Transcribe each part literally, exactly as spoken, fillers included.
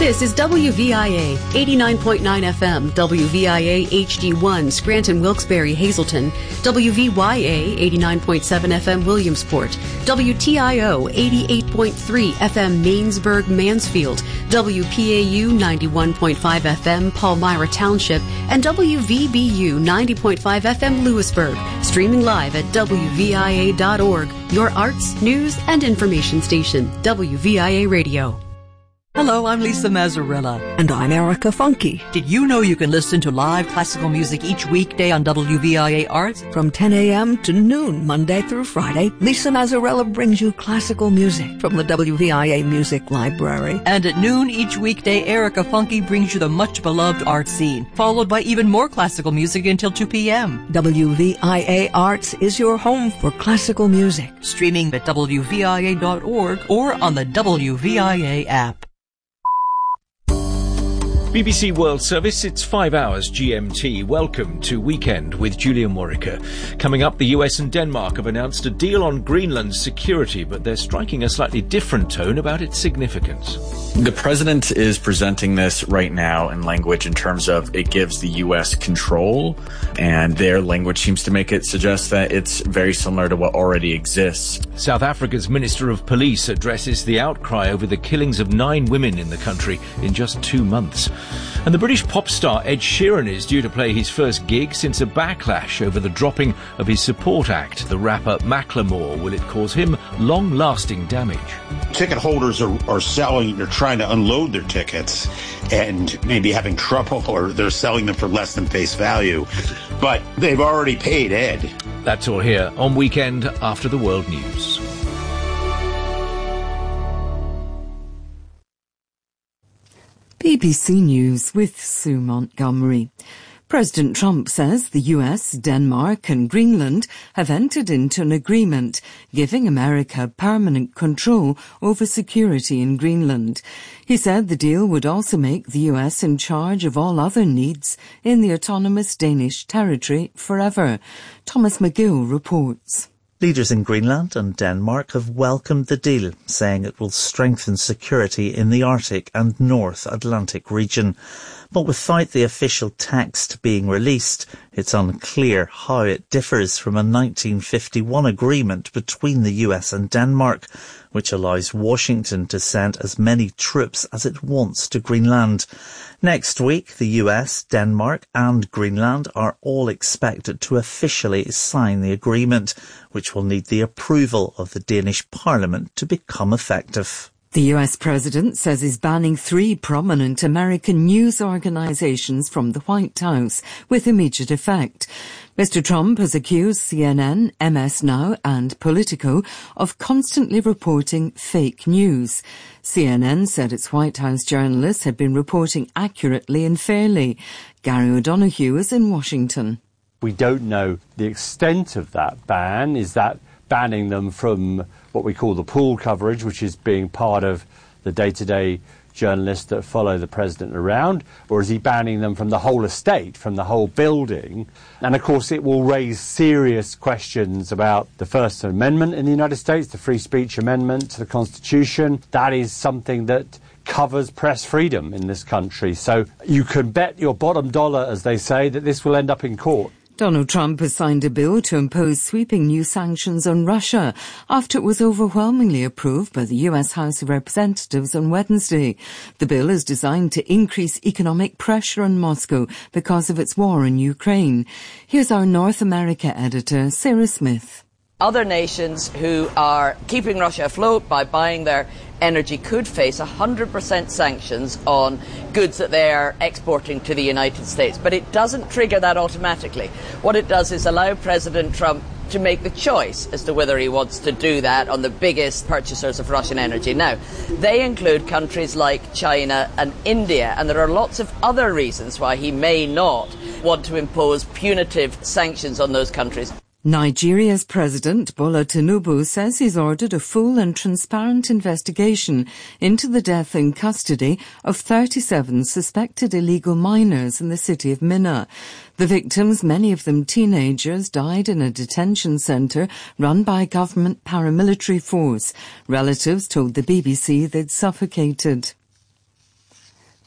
This is W V I A eighty-nine point nine F M, W V I A H D one, Scranton, Wilkes-Barre, Hazleton, W V Y A eighty-nine point seven F M, Williamsport, W T I O eighty-eight point three F M, Mainsburg, Mansfield, W P A U ninety-one point five F M, Palmyra Township, and W V B U ninety point five F M, Lewisburg. Streaming live at W V I A dot org, your arts, news, and information station, W V I A Radio. Hello, I'm Lisa Mazzarella. And I'm Erica Funky. Did you know you can listen to live classical music each weekday on W V I A Arts? From ten a.m. to noon, Monday through Friday, Lisa Mazzarella brings you classical music from the W V I A Music Library. And at noon each weekday, Erica Funky brings you the much-beloved art scene, followed by even more classical music until two p.m. W V I A Arts is your home for classical music. Streaming at W V I A dot org or on the W V I A app. B B C World Service, it's five hours G M T. Welcome to Weekend with Julian Warwicker. Coming up, the U S and Denmark have announced a deal on Greenland's security, but they're striking a slightly different tone about its significance. The president is presenting this right now in language in terms of it gives the U S control, and their language seems to make it suggest that it's very similar to what already exists. South Africa's Minister of Police addresses the outcry over the killings of nine women in the country in just two months. And the British pop star Ed Sheeran is due to play his first gig since a backlash over the dropping of his support act. The rapper Macklemore, will it cause him long-lasting damage? Ticket holders are, are selling, they're trying to unload their tickets and maybe having trouble, or they're selling them for less than face value. But they've already paid Ed. That's all here on Weekend after the World News. B B C News with Sue Montgomery. President Trump says the U S, Denmark and Greenland have entered into an agreement giving America permanent control over security in Greenland. He said the deal would also make the U S in charge of all other needs in the autonomous Danish territory forever. Thomas McGill reports. Leaders in Greenland and Denmark have welcomed the deal, saying it will strengthen security in the Arctic and North Atlantic region. But without the official text being released, it's unclear how it differs from a nineteen fifty-one agreement between the U S and Denmark, which allows Washington to send as many troops as it wants to Greenland. Next week, the U S, Denmark and Greenland are all expected to officially sign the agreement, which will need the approval of the Danish Parliament to become effective. The U S president says he's banning three prominent American news organizations from the White House with immediate effect. Mister Trump has accused C N N, M S Now and Politico of constantly reporting fake news. C N N said its White House journalists had been reporting accurately and fairly. Gary O'Donoghue is in Washington. We don't know the extent of that ban. Is that banning them from what we call the pool coverage, which is being part of the day-to-day journalists that follow the president around, or is he banning them from the whole estate, from the whole building? And of course it will raise serious questions about the First Amendment in the United States, the Free Speech Amendment to the Constitution. That is something that covers press freedom in this country. So you can bet your bottom dollar, as they say, that this will end up in court. Donald Trump has signed a bill to impose sweeping new sanctions on Russia after it was overwhelmingly approved by the U S House of Representatives on Wednesday. The bill is designed to increase economic pressure on Moscow because of its war in Ukraine. Here's our North America editor, Sarah Smith. Other nations who are keeping Russia afloat by buying their energy could face one hundred percent sanctions on goods that they are exporting to the United States. But it doesn't trigger that automatically. What it does is allow President Trump to make the choice as to whether he wants to do that on the biggest purchasers of Russian energy. Now, they include countries like China and India, and there are lots of other reasons why he may not want to impose punitive sanctions on those countries. Nigeria's President Bola Tinubu says he's ordered a full and transparent investigation into the death in custody of thirty-seven suspected illegal miners in the city of Minna. The victims, many of them teenagers, died in a detention centre run by a government paramilitary force. Relatives told the B B C they'd suffocated.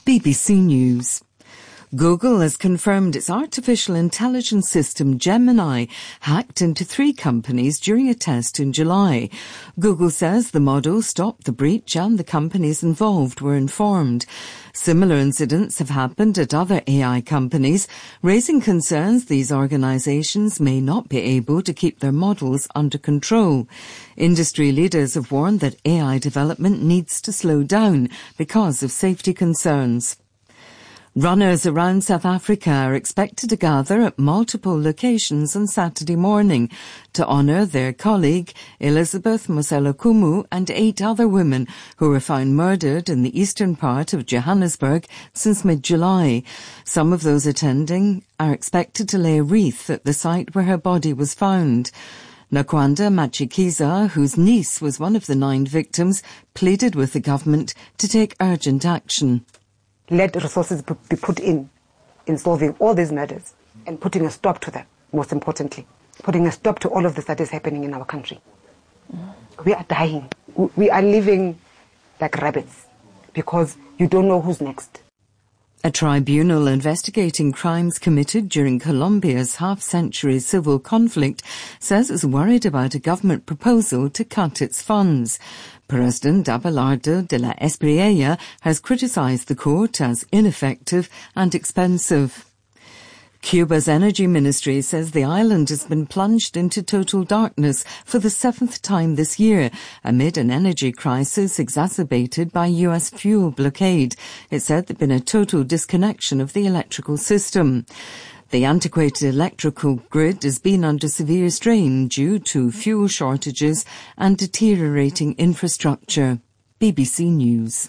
B B C News. Google has confirmed its artificial intelligence system Gemini hacked into three companies during a test in July. Google says the model stopped the breach and the companies involved were informed. Similar incidents have happened at other A I companies, raising concerns these organizations may not be able to keep their models under control. Industry leaders have warned that A I development needs to slow down because of safety concerns. Runners around South Africa are expected to gather at multiple locations on Saturday morning to honour their colleague Elizabeth Moselakumu and eight other women who were found murdered in the eastern part of Johannesburg since mid-July. Some of those attending are expected to lay a wreath at the site where her body was found. Nakwanda Machikiza, whose niece was one of the nine victims, pleaded with the government to take urgent action. Let resources be put in, in solving all these matters and putting a stop to them, most importantly. Putting a stop to all of this that is happening in our country. We are dying. We are living like rabbits because you don't know who's next. A tribunal investigating crimes committed during Colombia's half-century civil conflict says it's worried about a government proposal to cut its funds. President Abelardo de la Espriella has criticized the court as ineffective and expensive. Cuba's energy ministry says the island has been plunged into total darkness for the seventh time this year amid an energy crisis exacerbated by U S fuel blockade. It said there'd been a total disconnection of the electrical system. The antiquated electrical grid has been under severe strain due to fuel shortages and deteriorating infrastructure. B B C News.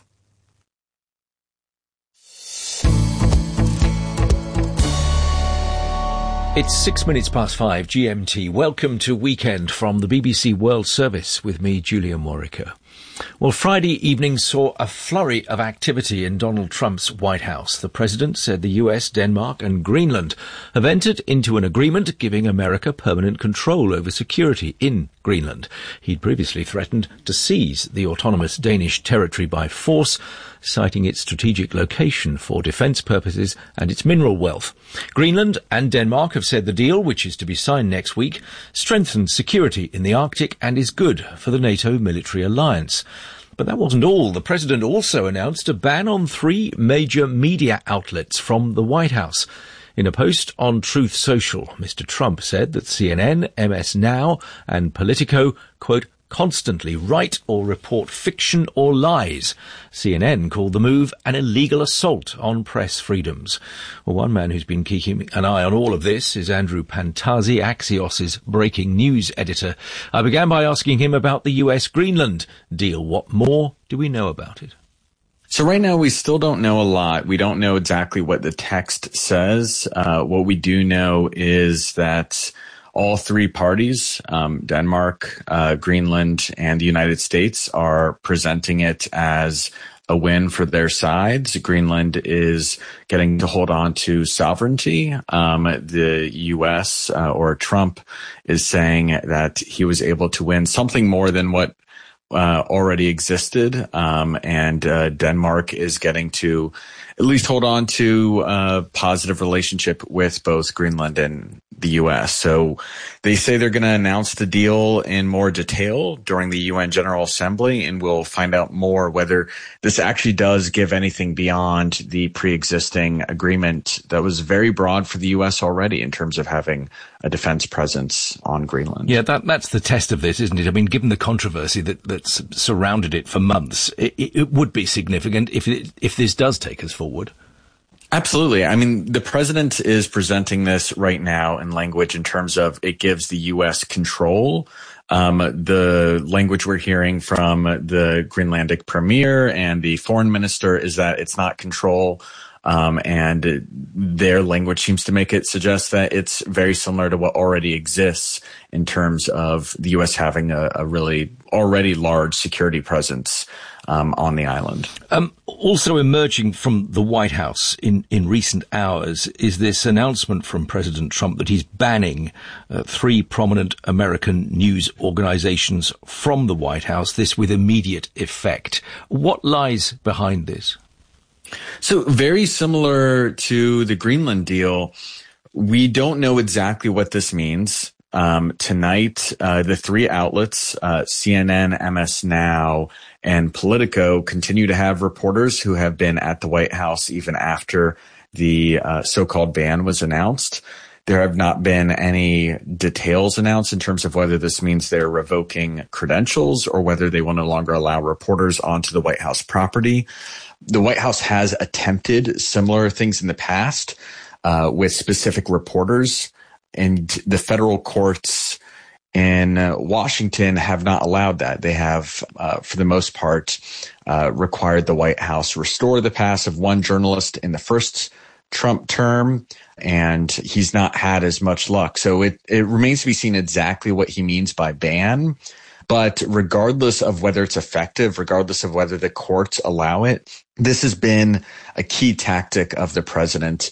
It's six minutes past five G M T. Welcome to Weekend from the B B C World Service with me, Julian Warwicker. Well, Friday evening saw a flurry of activity in Donald Trump's White House. The president said the U S, Denmark and Greenland have entered into an agreement giving America permanent control over security in Greenland. He'd previously threatened to seize the autonomous Danish territory by force, citing its strategic location for defence purposes and its mineral wealth. Greenland and Denmark have said the deal, which is to be signed next week, strengthens security in the Arctic and is good for the NATO military alliance. But that wasn't all. The president also announced a ban on three major media outlets from the White House. In a post on Truth Social, Mister Trump said that C N N, M S Now and Politico, quote, constantly write or report fiction or lies. C N N called the move an illegal assault on press freedoms. Well, one man who's been keeping an eye on all of this is Andrew Pantazzi, Axios's breaking news editor. I began by asking him about the U S-Greenland deal. What more do we know about it? So right now we still don't know a lot. We don't know exactly what the text says. Uh, what we do know is that all three parties, um, Denmark, uh, Greenland, and the United States, are presenting it as a win for their sides. Greenland is getting to hold on to sovereignty. Um, the U S uh, or Trump is saying that he was able to win something more than what uh, already existed. Um, and uh, Denmark is getting to at least hold on to a positive relationship with both Greenland and the U S. So they say they're going to announce the deal in more detail during the U N General Assembly, and we'll find out more whether this actually does give anything beyond the pre-existing agreement that was very broad for the U S already in terms of having a defense presence on Greenland. Yeah, that, that's the test of this, isn't it? I mean, given the controversy that, that's surrounded it for months, it, it would be significant if it, if this does take us forward. Absolutely. I mean, the president is presenting this right now in language in terms of it gives the U S control. Um, the language we're hearing from the Greenlandic premier and the foreign minister is that it's not control. Um, and it, their language seems to make it suggest that it's very similar to what already exists in terms of the U S having a, a really already large security presence um, on the island. Um, also emerging from the White House in, in recent hours is this announcement from President Trump that he's banning uh, three prominent American news organizations from the White House, this with immediate effect. What lies behind this? So very similar to the Greenland deal, we don't know exactly what this means. Um, tonight, uh, the three outlets, uh, C N N, M S Now, and Politico continue to have reporters who have been at the White House even after the uh, so-called ban was announced. There have not been any details announced in terms of whether this means they're revoking credentials or whether they will no longer allow reporters onto the White House property. The White House has attempted similar things in the past uh, with specific reporters, and the federal courts in uh, Washington have not allowed that. They have, uh, for the most part, uh, required the White House restore the pass of one journalist in the first Trump term, and he's not had as much luck. So it, it remains to be seen exactly what he means by ban. But regardless of whether it's effective, regardless of whether the courts allow it, this has been a key tactic of the president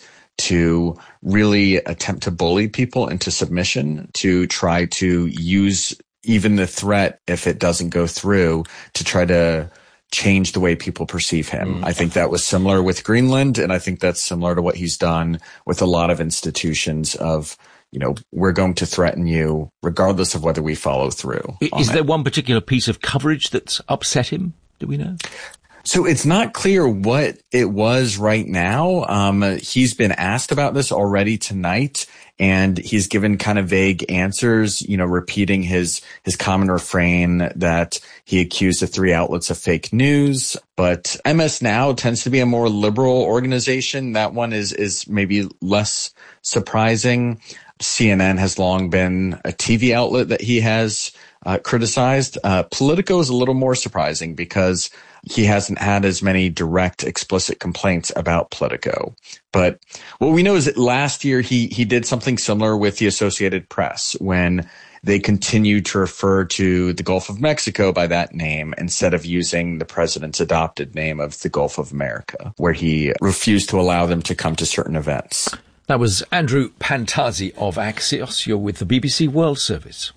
to really attempt to bully people into submission, to try to use even the threat, if it doesn't go through, to try to change the way people perceive him. Mm. I think that was similar with Greenland, and I think that's similar to what he's done with a lot of institutions of, you know, we're going to threaten you regardless of whether we follow through. Is there it. one particular piece of coverage that's upset him? Do we know? So it's not clear what it was right now. Um, he's been asked about this already tonight, and he's given kind of vague answers, you know, repeating his, his common refrain that he accused the three outlets of fake news. But M S Now tends to be a more liberal organization. That one is, is maybe less surprising. C N N has long been a T V outlet that he has uh, criticized. Uh, Politico is a little more surprising because he hasn't had as many direct, explicit complaints about Politico. But what we know is that last year he he did something similar with the Associated Press when they continued to refer to the Gulf of Mexico by that name instead of using the president's adopted name of the Gulf of America, where he refused to allow them to come to certain events. That was Andrew Pantazzi of Axios. You're with the B B C World Service.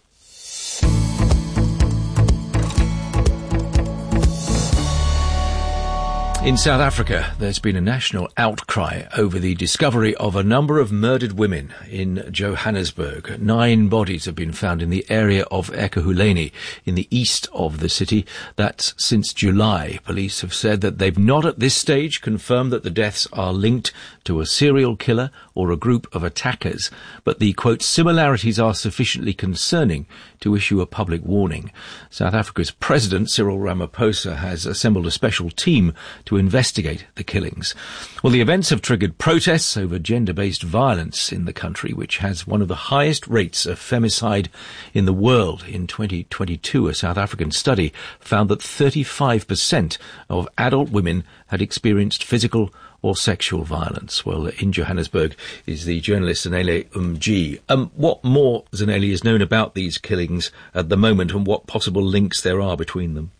In South Africa, there's been a national outcry over the discovery of a number of murdered women in Johannesburg. Nine bodies have been found in the area of Ekurhuleni in the east of the city. That's since July. Police have said that they've not at this stage confirmed that the deaths are linked to a serial killer or a group of attackers, but the, quote, similarities are sufficiently concerning to issue a public warning. South Africa's President, Cyril Ramaphosa, has assembled a special team to investigate the killings. Well, the events have triggered protests over gender-based violence in the country, which has one of the highest rates of femicide in the world. In twenty twenty-two, a South African study found that thirty-five percent of adult women had experienced physical or sexual violence. Well, in Johannesburg is the journalist Zanele Umji. Um, what more, Zanele, is known about these killings at the moment, and what possible links there are between them?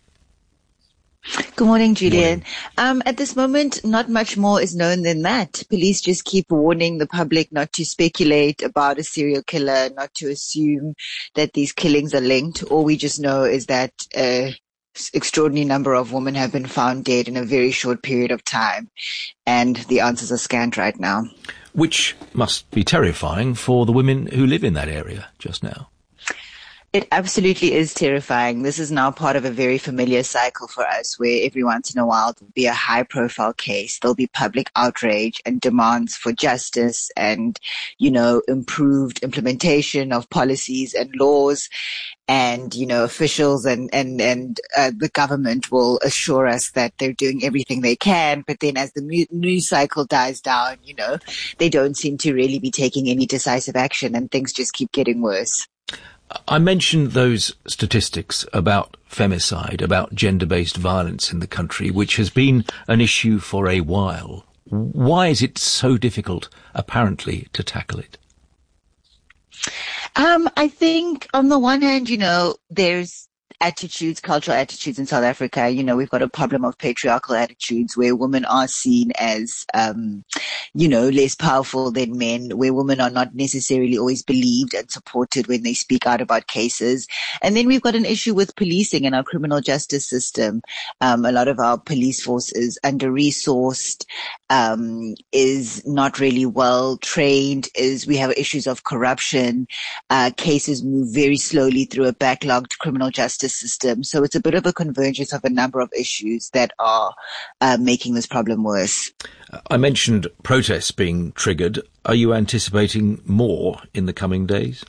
Good morning, Julian. Um, at this moment, not much more is known than that. Police just keep warning the public not to speculate about a serial killer, not to assume that these killings are linked. All we just know is that an extraordinary number of women have been found dead in a very short period of time, and the answers are scant right now. Which must be terrifying for the women who live in that area just now. It absolutely is terrifying. This is now part of a very familiar cycle for us, where every once in a while there'll be a high-profile case, there'll be public outrage and demands for justice and, you know, improved implementation of policies and laws. And, you know, officials and, and, and uh, the government will assure us that they're doing everything they can. But then as the news cycle dies down, you know, they don't seem to really be taking any decisive action, and things just keep getting worse. I mentioned those statistics about femicide, about gender-based violence in the country, which has been an issue for a while. Why is it so difficult, apparently, to tackle it? Um, I think on the one hand, you know, there's attitudes, cultural attitudes in South Africa. You know, we've got a problem of patriarchal attitudes where women are seen as, um, you know, less powerful than men, where women are not necessarily always believed and supported when they speak out about cases. And then we've got an issue with policing in our criminal justice system. Um, a lot of our police force is under-resourced, um, is not really well trained, is we have issues of corruption. Uh, cases move very slowly through a backlogged criminal justice system. So it's a bit of a convergence of a number of issues that are uh, making this problem worse. I mentioned protests being triggered. Are you anticipating more in the coming days?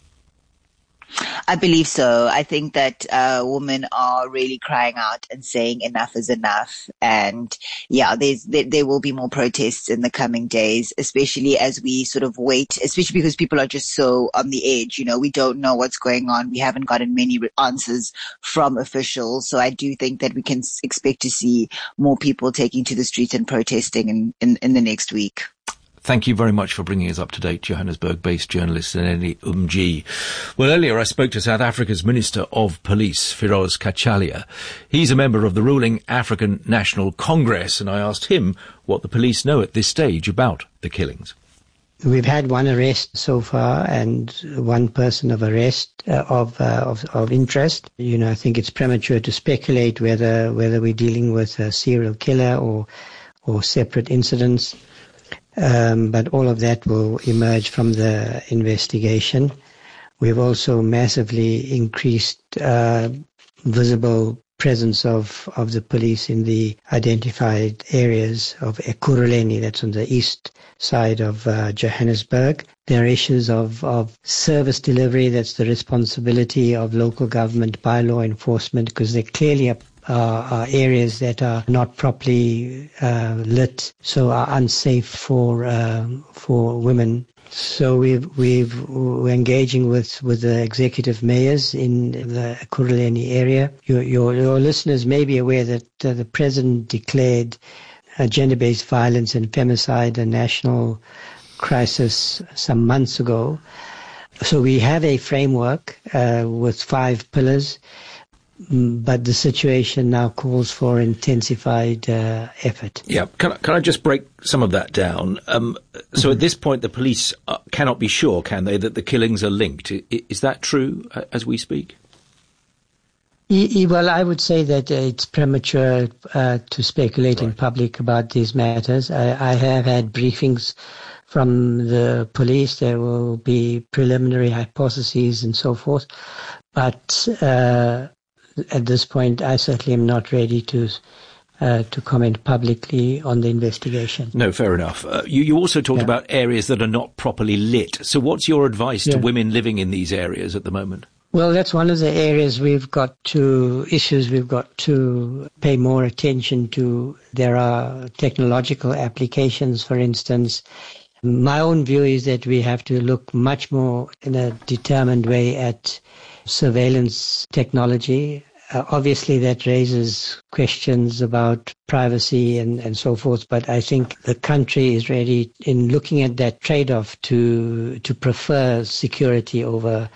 I believe so. I think that uh, women are really crying out and saying enough is enough. And yeah, there's, there, there will be more protests in the coming days, especially as we sort of wait, especially because people are just so on the edge. You know, we don't know what's going on. We haven't gotten many answers from officials. So I do think that we can expect to see more people taking to the streets and protesting in, in, in the next week. Thank you very much for bringing us up to date, Johannesburg-based journalist Nene Umji. Well, earlier I spoke to South Africa's Minister of Police, Firoz Kachalia. He's a member of the ruling African National Congress, and I asked him what the police know at this stage about the killings. We've had one arrest so far and one person of arrest uh, of, uh, of of interest. You know, I think it's premature to speculate whether whether we're dealing with a serial killer or or separate incidents. Um, but all of that will emerge from the investigation. We've also massively increased uh, visible presence of, of the police in the identified areas of Ekurhuleni, that's on the east side of uh, Johannesburg. There are issues of, of service delivery, that's the responsibility of local government by law enforcement, because there clearly are Uh, are areas that are not properly uh, lit, so are unsafe for uh, for women. So we've we've we're engaging with, with the executive mayors in the Ekurhuleni area. Your, your your listeners may be aware that uh, the president declared uh, gender-based violence and femicide a national crisis some months ago. So we have a framework uh, with five pillars. But the situation now calls for intensified uh, effort. Yeah, can I, can I just break some of that down? Um, so mm-hmm. At this point, the police uh, cannot be sure, can they, that the killings are linked? I, is that true uh, as we speak? E- well, I would say that it's premature uh, to speculate right. in public about these matters. I, I have had briefings from the police. There will be preliminary hypotheses and so forth. But Uh, at this point, I certainly am not ready to uh, to comment publicly on the investigation. No, fair enough. Uh, you, you also talked yeah. about areas that are not properly lit. So what's your advice yeah. to women living in these areas at the moment? Well, that's one of the areas we've got to, issues we've got to pay more attention to. There are technological applications, for instance. My own view is that we have to look much more in a determined way at surveillance technology. Uh, obviously, that raises questions about privacy and, and so forth, but I think the country is ready in looking at that trade-off to to prefer security over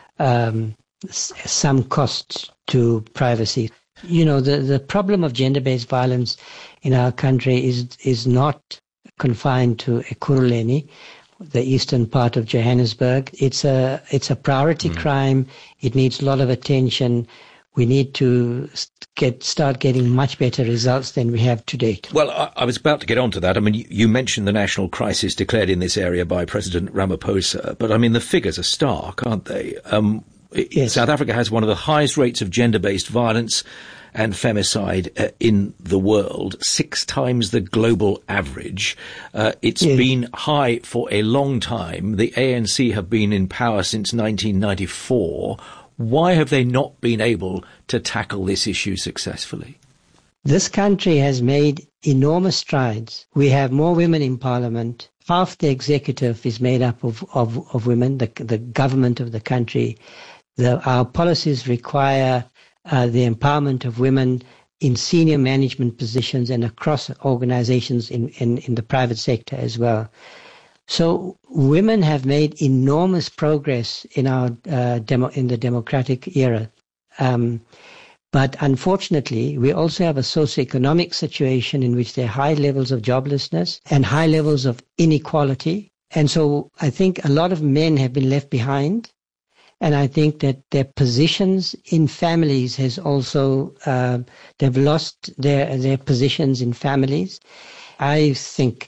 um, s- some cost to privacy. You know, the, the problem of gender-based violence in our country is is not confined to Ekurhuleni, the eastern part of Johannesburg. It's a it's a priority mm. crime. It needs a lot of attention. We need to get start getting much better results than we have to date. Well, I, I was about to get on to that. I mean, you, you mentioned the national crisis declared in this area by President Ramaphosa, but I mean, the figures are stark, aren't they? Um, yes. South Africa has one of the highest rates of gender-based violence and femicide uh, in the world, six times the global average. Uh, it's yeah. been high for a long time. The A N C have been in power since nineteen ninety-four. Why have they not been able to tackle this issue successfully? This country has made enormous strides. We have more women in parliament. Half the executive is made up of, of, of women, the, the government of the country. The, our policies require uh, the empowerment of women in senior management positions and across organizations in, in, in the private sector as well. So women have made enormous progress in our uh, demo, in the democratic era. Um, But unfortunately, we also have a socioeconomic situation in which there are high levels of joblessness and high levels of inequality. And so I think a lot of men have been left behind. And I think that their positions in families has also, uh, they've lost their, their positions in families. I think